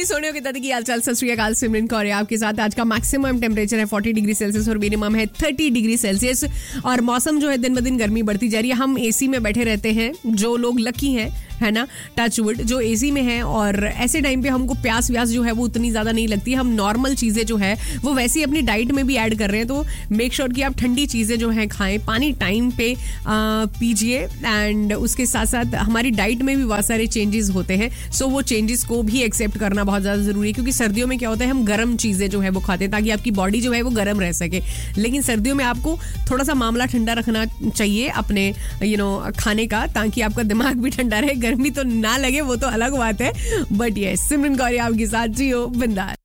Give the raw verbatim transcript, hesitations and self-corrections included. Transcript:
जी सोनियो के दादी की हाल चाल, सत श्री अकाल। सिमरन कौर आपके साथ। आज का मैक्सिमम टेम्परेचर है चालीस डिग्री सेल्सियस और मिनिमम है तीस डिग्री सेल्सियस। और मौसम जो है दिन ब दिन गर्मी बढ़ती जा रही है। हम एसी में बैठे रहते हैं, जो लोग लकी हैं, है ना, टच वुड, जो एसी में है, और ऐसे टाइम पे हमको प्यास व्यास जो है वो उतनी ज्यादा नहीं लगती। हम नॉर्मल चीजें जो है वो वैसे ही अपनी डाइट में भी ऐड कर रहे हैं। तो मेक श्योर कि आप ठंडी चीजें जो है खाएं, पानी टाइम पे पीजिए, एंड उसके साथ साथ हमारी डाइट में भी बहुत सारे चेंजेस होते हैं। सो वो चेंजेस को भी एक्सेप्ट करना बहुत ज्यादा जरूरी है, क्योंकि सर्दियों में क्या होता है, हम गर्म चीजें जो है वो खाते हैं ताकि आपकी बॉडी जो है वो गर्म रह सके। लेकिन सर्दियों में आपको थोड़ा सा मामला ठंडा रखना चाहिए अपने यू नो खाने का, ताकि आपका दिमाग भी ठंडा रहे। गर्मी तो ना लगे, वो तो अलग बात है, बट ये सिमरन कौर आपके साथ, जियो बिंदास।